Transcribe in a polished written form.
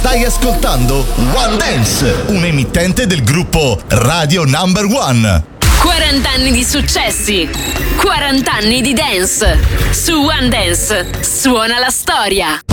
Stai ascoltando One Dance, un emittente del gruppo Radio Number One. 40 anni di successi, 40 anni di dance. Su One Dance suona la storia.